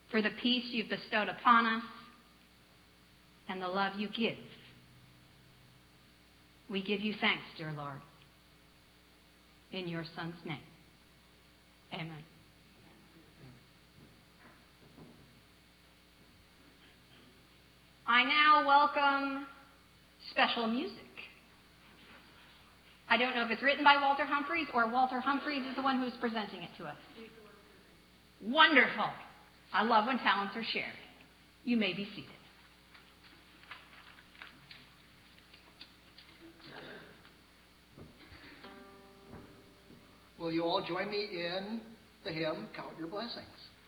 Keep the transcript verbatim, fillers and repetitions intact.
for the peace you've bestowed upon us and the love you give. We give you thanks, dear Lord, in your Son's name. Amen. I now welcome special music. I don't know if it's written by Walter Humphreys or Walter Humphreys is the one who's presenting it to us. Wonderful. I love when talents are shared. You may be seated. Will you all join me in the hymn, Count Your Blessings?